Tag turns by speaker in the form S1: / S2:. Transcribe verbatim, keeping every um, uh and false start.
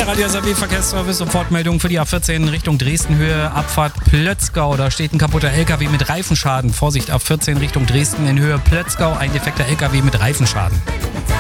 S1: Der Radio S R W Verkehrsservice, Sofortmeldung für die A vierzehn Richtung Dresden-Höhe, Abfahrt Plötzgau. Da steht ein kaputter L K W mit Reifenschaden. Vorsicht, A vierzehn Richtung Dresden in Höhe Plötzgau, ein defekter L K W mit Reifenschaden.